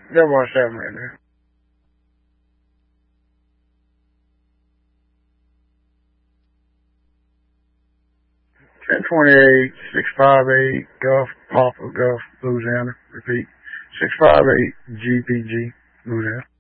That was 7 right there. 1028 658 Gulf, Papa Gulf, Louisiana. Repeat. 658 GPG, Louisiana.